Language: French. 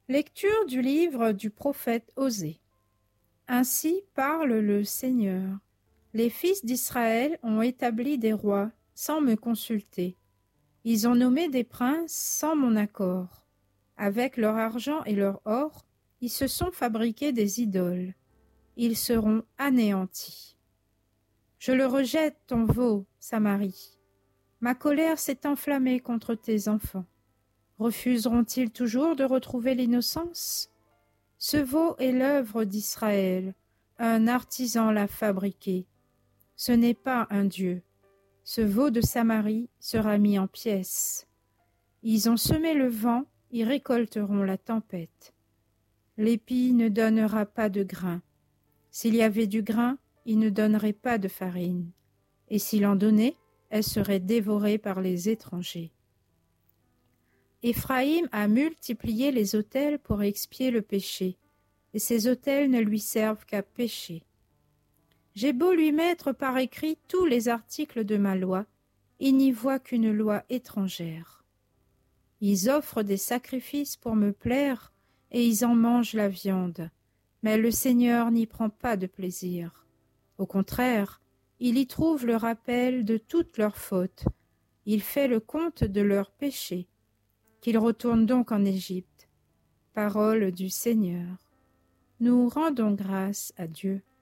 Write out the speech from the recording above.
Lecture du livre du prophète Osée. Ainsi parle le Seigneur. Les fils d'Israël ont établi des rois sans me consulter. Ils ont nommé des princes sans mon accord. Avec leur argent et leur or, ils se sont fabriqués des idoles. Ils seront anéantis. Je le rejette, ton veau, Samarie. Ma colère s'est enflammée contre tes enfants. Refuseront-ils toujours de retrouver l'innocence? Ce veau est l'œuvre d'Israël. Un artisan l'a fabriqué. Ce n'est pas un dieu. Ce veau de Samarie sera mis en pièces. Ils ont semé le vent, ils récolteront la tempête. L'épi ne donnera pas de grain. S'il y avait du grain, il ne donnerait pas de farine. Et s'il en donnait, elle serait dévorée par les étrangers. Éphraïm a multiplié les autels pour expier le péché, et ces autels ne lui servent qu'à pécher. J'ai beau lui mettre par écrit tous les articles de ma loi, il n'y voit qu'une loi étrangère. Ils offrent des sacrifices pour me plaire, et ils en mangent la viande, mais le Seigneur n'y prend pas de plaisir. Au contraire, il y trouve le rappel de toutes leurs fautes, il fait le compte de leurs péchés. Qu'ils retournent donc en Égypte. Parole du Seigneur. Nous rendons grâce à Dieu.